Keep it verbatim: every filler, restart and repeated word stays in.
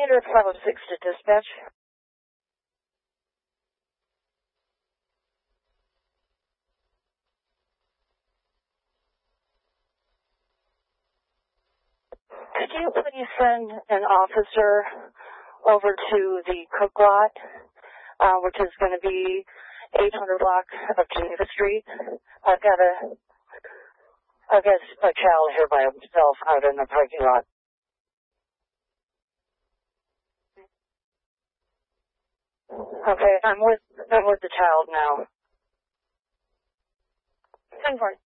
Commander five oh six to dispatch. Could you please send an officer over to the Cook lot, uh, which is going to be eight hundred block of Geneva Street? I've got a, I've got a child here by himself out in the parking lot. Okay, I'm with, I'm with the child now. ten four.